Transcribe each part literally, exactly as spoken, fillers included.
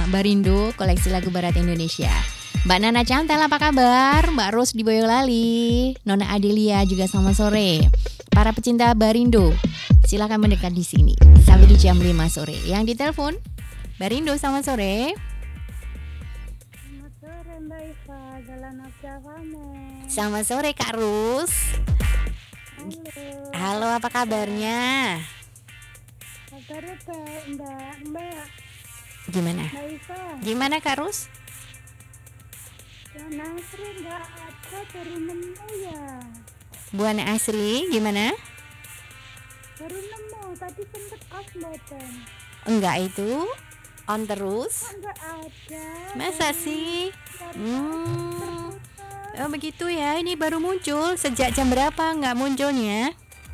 Barindo, koleksi lagu barat Indonesia. Mbak Nana Cantel apa kabar? Mbak Ros di Boyolali, Nona Adelia juga selamat sore. Para pecinta Barindo, silakan mendekat di sini sampai di jam lima sore. Yang ditelepon Barindo selamat sore. Selamat sore Mbak Iva, Jalan Abjavane. Selamat sore Kak Rus. Halo. Halo, apa kabarnya? Kabarnya baik Mbak. Mbak. Gimana? Mbak Iva. Gimana Kak Rus? Yang Nasri nggak ada baru nemu ya. Buana Asri gimana? Baru nemu. Tadi sempet off boten. Enggak itu on terus. Kok nggak ada? Masa Baru- sih? baru Hmm. terputar. Oh begitu ya, ini baru muncul. Sejak jam berapa nggak munculnya?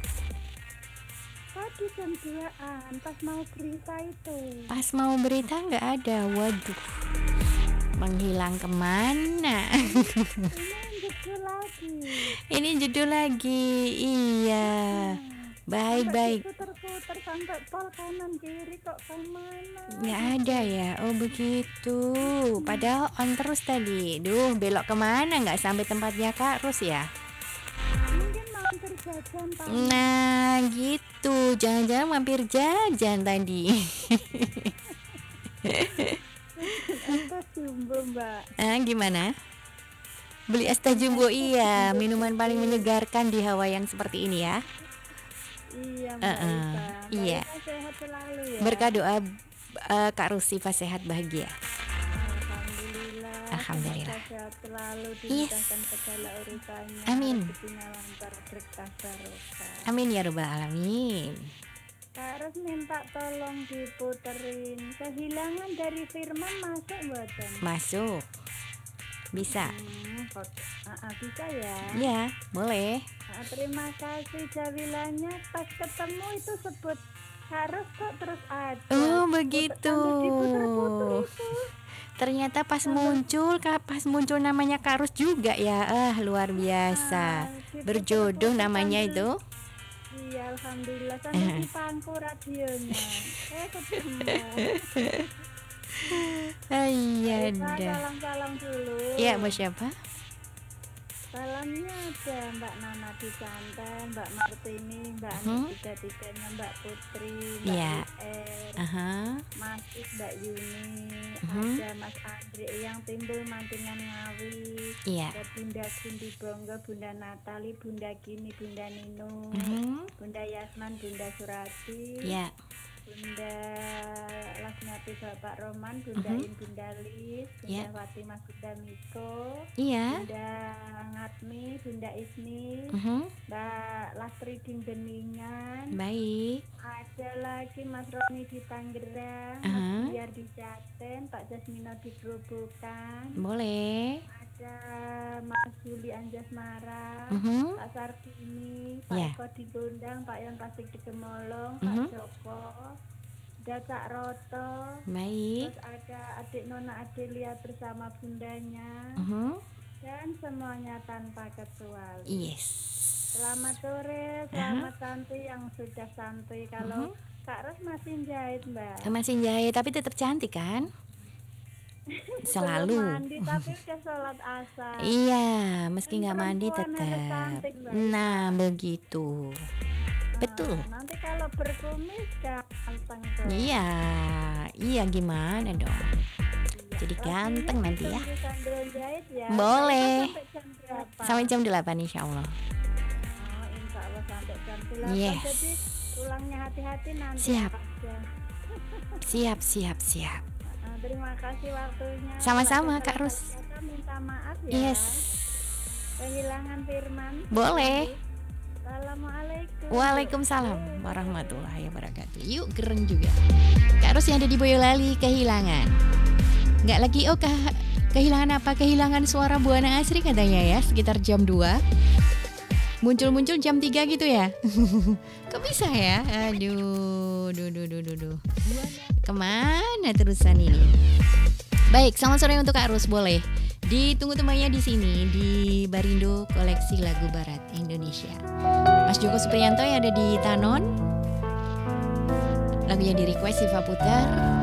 Tadi jam duaan pas mau berita itu. Pas mau berita nggak ada. Waduh, menghilang kemana? Ini yang judul lagi. Ini judul lagi. Iya. Baik baik. Putar-putar sampai pol kanan kiri kok kemana? Nggak ada ya. Oh begitu. Padahal on terus tadi. Duh, belok kemana? Nggak sampai tempatnya Kak Rus ya? Mungkin mampir jajan Pak. Nah gitu. Jangan-jangan mampir jajan tadi. Atas jumbo Mbak. Ah, gimana? Beli es teh jumbo, iya, minuman paling menyegarkan di hawa yang seperti ini ya. Iya Mbak Uh-uh, Iva. Mbak iya. Iva sehat selalu ya. Berkah doa eh, Kak Rusifa sehat bahagia. Alhamdulillah. Alhamdulillah. Semoga sehat selalu Yes. dimudahkan segala urusannya. Amin. Rezekinya lancar berkah barokah. Amin ya rabbal alamin. Kak Ros minta tolong diputerin Kehilangan dari Firman masuk buatan. Masuk. Bisa. Hmm, kok ah, ah, bisa ya. Iya, boleh. Ah, terima kasih jawilannya. Pas ketemu itu sebut harus kok terus ada. Oh, Puter- begitu. sambil diputer-puter itu. Ternyata pas muncul, Kak, pas muncul namanya Kak Rus juga ya. Ah, luar biasa. Ah, diputer-puter Berjodoh namanya sambil- itu. Iya, alhamdulillah sambil Eh. dipangku radionya. Eh, ketemu. Ah, iya Eva, dah. salam-salam dulu. Iya, buat siapa? Salamnya ada Mbak Nana di Santen, Mbak Martini, Mbak Ani Mhm. tiga-tiganya, Mbak Putri, Mbak Iya. Ir, Aha. Mas Is, Mbak Yuni, Mhm. ada Mas Andre yang timbul mantingan Ngawi, Iya. ada Bunda Cindy Bonggo, Bunda Natali, Bunda Gini, Bunda Nino, Mhm. Bunda Yasman, Bunda Surati, Iya. Bunda Lasmiati Bapak Roman, Bunda Mhm. In, Bunda Lis, Bunda Iya. Fatimah, Bunda Miko, Iya. Bunda Ngatmi, Bunda Ismi, Mhm. Mbak Lastri di Beningan, Baik. ada lagi Mas Roni di Tangerang, Aha. Mas Biar di Jaten, Pak Jasmino di Grobogan, Boleh. ada Mas Juli Anjasmara, Mhm. Pak Sardini, Pak Ya. Eko di Gondang, Pak Yon Pasik di Gemolong, Mhm. Pak Joko, ada Cak Roto, Baik. terus ada adik Nona Adelia bersama bundanya, Mhm. dan semuanya tanpa kecuali. Yes. Selamat sore, selamat santai yang sudah santai. Kalau Kak Ros masih jahit Mbak. Masih jahit tapi tetap cantik kan? Selalu. Belum mandi tapi udah sholat asar. Iya, meski nggak mandi Perempuan harus tetap. cantik, Mbak. Nah, begitu. Nah, Betul. nanti kalau berkumis ganteng tuh. Iya, iya gimana dong? Jadi Ros ganteng ini nanti ya. ditunggu sambil jahit ya. Boleh. Sampai jam berapa? Sampai jam delapan insya Allah. Oh, insya Allah sampai jam delapan. Yes. Jadi pulangnya hati-hati nanti. Siap. aja. Siap, siap, siap. Nah, terima kasih waktunya. Sama-sama, Kalau Kak ada Rus. salah kata, minta maaf ya. Yes. Kehilangan Firman. Boleh. Assalamualaikum. Waalaikumsalam warahmatullahi wabarakatuh. Yuk keren juga. Kak Ros yang ada di Boyolali kehilangan. Nggak lagi, oh ke- kehilangan apa? Kehilangan suara Buana Asri katanya ya, sekitar jam dua. Muncul-muncul jam tiga gitu ya. Kok bisa ya? Aduh, duh, duh, duh, duh, duh. Kemana terusan ini? Baik, selamat sore untuk Kak Rus, boleh. Ditunggu temannya di sini di Barindo Koleksi Lagu Barat Indonesia. Mas Joko Supriyanto yang ada di Tanon. Lagunya di request Siva Putar.